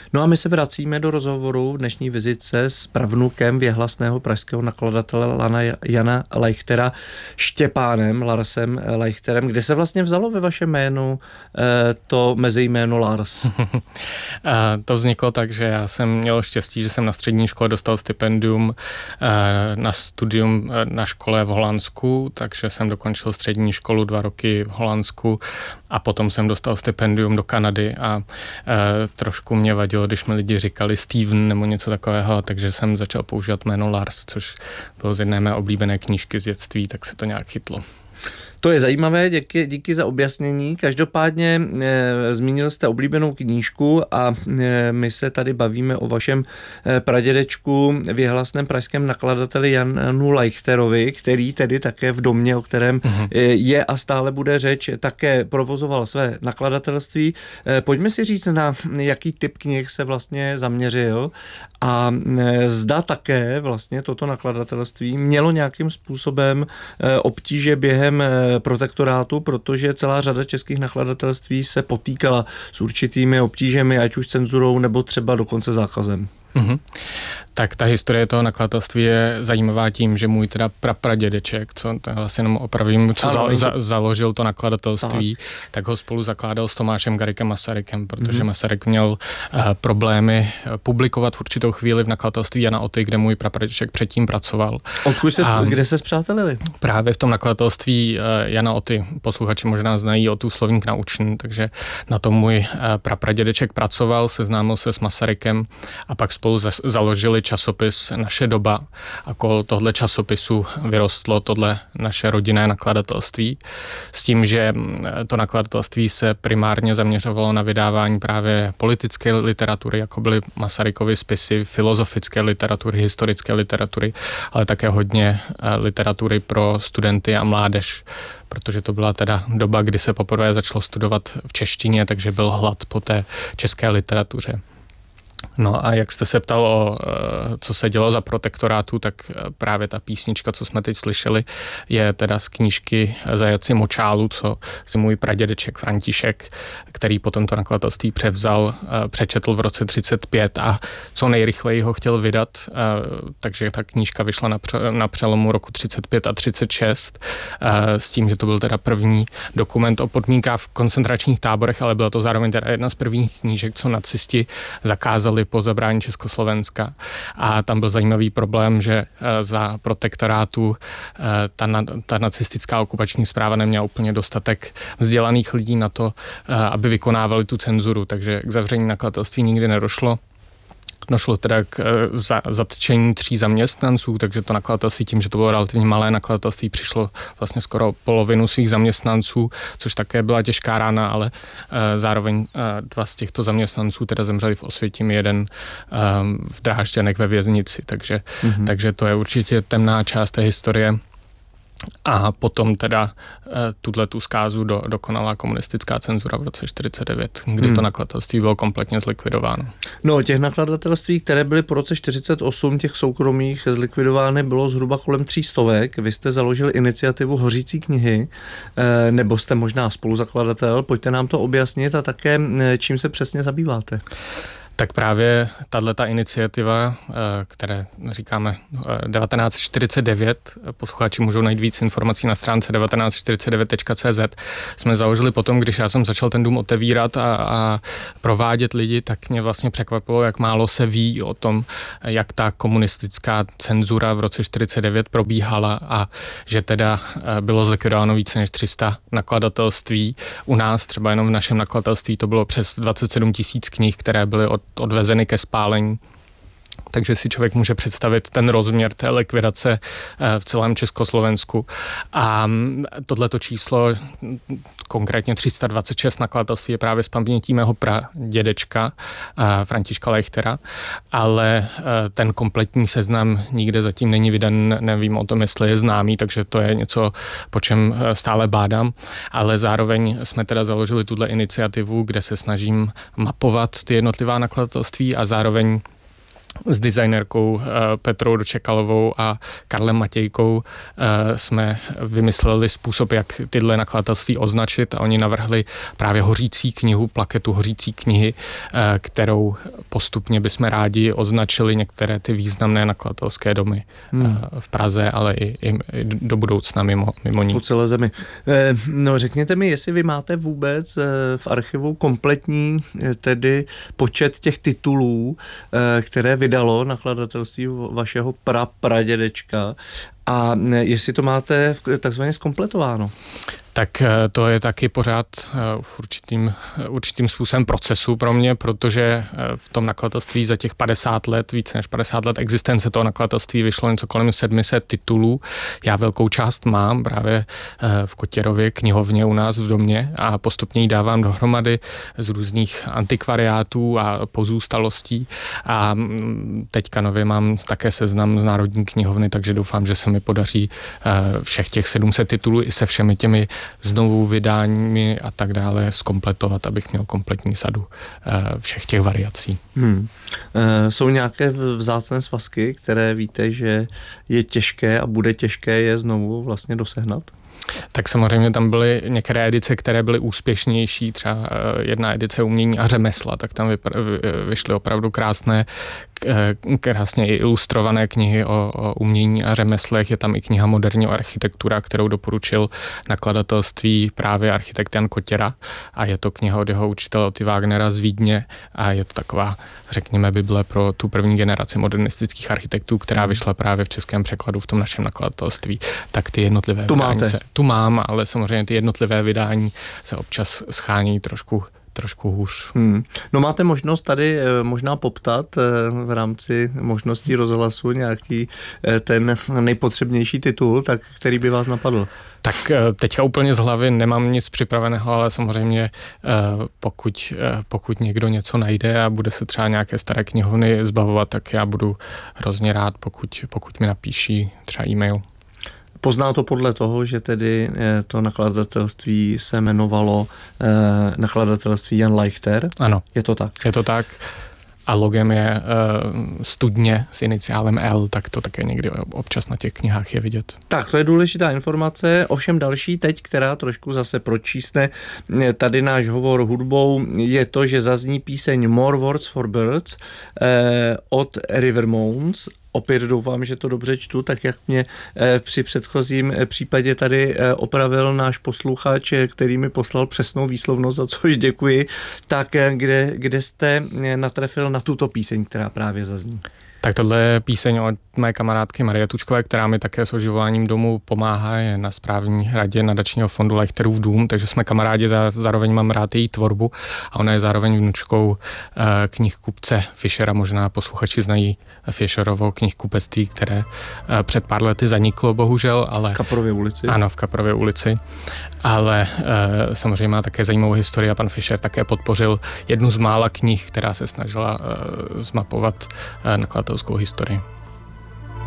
No a my se vracíme do rozhovoru v dnešní vizitce s pravnukem věhlasného pražského nakladatele Jana Leichtera, Štěpánem Larsem Leichterem. Kde se vlastně vzalo ve vašem jménu to mezijméno Lars? To vzniklo tak, že já jsem měl štěstí, že jsem na střední škole dostal stipendium na studium na škole v Holandsku, takže jsem dokončil střední školu 2 roky v Holandsku a potom jsem dostal stipendium do Kanady a trošku mě vadilo, když mi lidi říkali Steven nebo něco takového, takže jsem začal používat jméno Lars, což bylo z jedné mé oblíbené knížky z dětství, tak se to nějak chytlo. To je zajímavé, díky za objasnění. Každopádně zmínil jste oblíbenou knížku a my se tady bavíme o vašem pradědečku, věhlasném pražském nakladateli Janu Leichterovi, který tedy také v domě, o kterém je a stále bude řeč, také provozoval své nakladatelství. Pojďme si říct, na jaký typ knih se vlastně zaměřil a zda také vlastně toto nakladatelství mělo nějakým způsobem obtíže během protektorátu, protože celá řada českých nakladatelství se potýkala s určitými obtížemi, ať už cenzurou nebo třeba dokonce zákazem. Tak ta historie toho nakladatelství je zajímavá tím, že můj teda prapradědeček, co vlastně jenom opravím, co založil to nakladatelství, tak ho spolu zakládal s Tomášem Garrigue Masarykem, protože Masaryk měl problémy publikovat v určitou chvíli v nakladatelství Jana Oty, kde můj prapradědeček předtím pracoval. Kde se spřátelili? Právě v tom nakladatelství Jana Oty. Posluchači možná znají Otu slovník naučný, takže na tom můj prapradědeček pracoval, seznámil se s Masarykem a pak spolu založili časopis Naše doba a kolem tohle časopisu vyrostlo tohle naše rodinné nakladatelství s tím, že to nakladatelství se primárně zaměřovalo na vydávání právě politické literatury, jako byly Masarykovy spisy, filozofické literatury, historické literatury, ale také hodně literatury pro studenty a mládež, protože to byla teda doba, kdy se poprvé začalo studovat v češtině, takže byl hlad po té české literatuře. No a jak jste se ptal o co se dělo za protektorátu, tak právě ta písnička, co jsme teď slyšeli, je teda z knížky Zajaci močálu, co si můj pradědeček František, který potom to nakladatelství převzal, přečetl v roce 1935 a co nejrychleji ho chtěl vydat, takže ta knížka vyšla na přelomu roku 1935 a 1936 s tím, že to byl teda první dokument o podmínkách v koncentračních táborech, ale byla to zároveň teda jedna z prvních knížek, co nacisti zakázali po zabrání Československa. A tam byl zajímavý problém, že za protektorátu ta nacistická okupační správa neměla úplně dostatek vzdělaných lidí na to, aby vykonávali tu cenzuru, takže k zavření nakladatelství nikdy nedošlo. Došlo teda k zatčení 3 zaměstnanců, takže to nakladatelství tím, že to bylo relativně malé nakladatelství, přišlo vlastně skoro polovinu svých zaměstnanců, což také byla těžká rána, ale zároveň 2 z těchto zaměstnanců teda zemřeli v Osvětimi, jeden v Drážďanech ve věznici, takže to je určitě temná část té historie. A potom teda tu zkázu dokonala komunistická cenzura v roce 1949, kdy to nakladatelství bylo kompletně zlikvidováno. No, těch nakladatelství, které byly po roce 1948, těch soukromých zlikvidovány, bylo zhruba kolem 300. Vy jste založil iniciativu Hořící knihy, nebo jste možná spoluzakladatel. Pojďte nám to objasnit a také čím se přesně zabýváte. Tak právě tato iniciativa, které říkáme 1949, posluchači můžou najít víc informací na stránce 1949.cz, jsme založili potom, když já jsem začal ten dům otevírat a provádět lidi, tak mě vlastně překvapilo, jak málo se ví o tom, jak ta komunistická cenzura v roce 1949 probíhala a že teda bylo zlikvidováno více než 300 nakladatelství. U nás třeba jenom v našem nakladatelství to bylo přes 27 000 knih, které byly odvezeny ke spálení. Takže si člověk může představit ten rozměr té likvidace v celém Československu. A tohleto číslo, konkrétně 326 nakladatelství, je právě z pamětí mého pradědečka Františka Leichtera, ale ten kompletní seznam nikde zatím není vydan, nevím o tom, jestli je známý, takže to je něco, po čem stále bádám, ale zároveň jsme teda založili tuhle iniciativu, kde se snažím mapovat ty jednotlivá nakladatelství a zároveň s designérkou Petrou Dočekalovou a Karlem Matějkou jsme vymysleli způsob, jak tyhle nakladatelství označit a oni navrhli právě hořící knihu, plaketu hořící knihy, kterou postupně bychom rádi označili některé ty významné nakladatelské domy v Praze, ale i do budoucna mimo ní. Po celé zemi. No řekněte mi, jestli vy máte vůbec v archivu kompletní tedy počet těch titulů, které vydalo nakladatelství vašeho pradědečka a jestli to máte takzvaně zkompletováno. Tak to je taky pořád v určitým způsobem procesu pro mě, protože v tom nakladatelství za těch 50 let, více než 50 let existence toho nakladatelství vyšlo něco kolem 700 titulů. Já velkou část mám právě v Kotěrově knihovně u nás v domě a postupně ji dávám dohromady z různých antikvariátů a pozůstalostí a teďka nově mám také seznam z Národní knihovny, takže doufám, že se mi podaří všech těch 700 titulů i se všemi těmi znovu vydáními a tak dále zkompletovat, abych měl kompletní sadu všech těch variací. Jsou nějaké vzácné svazky, které víte, že je těžké a bude těžké je znovu vlastně dosehnat? Tak samozřejmě tam byly některé edice, které byly úspěšnější, třeba jedna edice Umění a řemesla, tak tam vyšly opravdu krásně ilustrované knihy o umění a řemeslech. Je tam i kniha Moderní architektura, kterou doporučil nakladatelství právě architekt Jan Kotěra a je to kniha od jeho učitele Oty Wagnera z Vídně a je to taková, řekněme, bible pro tu první generaci modernistických architektů, která vyšla právě v českém překladu v tom našem nakladatelství. Tak ty jednotlivé vydání tu mám, ale samozřejmě ty jednotlivé vydání se občas schání trošku hůř. No máte možnost tady možná poptat v rámci možností rozhlasu nějaký ten nejpotřebnější titul, tak který by vás napadl? Tak teďka úplně z hlavy nemám nic připraveného, ale samozřejmě pokud někdo něco najde a bude se třeba nějaké staré knihovny zbavovat, tak já budu hrozně rád, pokud mi napíší třeba e-mail. Pozná to podle toho, že tedy to nakladatelství se jmenovalo nakladatelství Jan Leichter? Ano. Je to tak? Je to tak. A logem je studně s iniciálem L, tak to také někdy občas na těch knihách je vidět. Tak, to je důležitá informace. Ovšem další teď, která trošku zase pročísne tady náš hovor hudbou, je to, že zazní píseň More Words for Birds od Rivermounds. Opět doufám, že to dobře čtu, tak jak mě při předchozím případě tady opravil náš posluchač, který mi poslal přesnou výslovnost, za což děkuji. Tak kde jste natrefil na tuto píseň, která právě zazní? Tak tohle je píseň od mé kamarádky Marie Tučkové, která mi také s oživováním domu pomáhá, je na správní radě nadačního fondu Leichterův dům, takže jsme kamarádi, zároveň mám rád její tvorbu a ona je zároveň vnučkou knihkupce Fischera, možná posluchači znají Fischerovo knihkupectví, které před pár lety zaniklo bohužel, ale... V Kaprově ulici. Ano, v Kaprově ulici, ale samozřejmě má také zajímavou historii a pan Fischer také podpořil jednu z mála knih, která se snažila zmapovat nakladatelskou historii.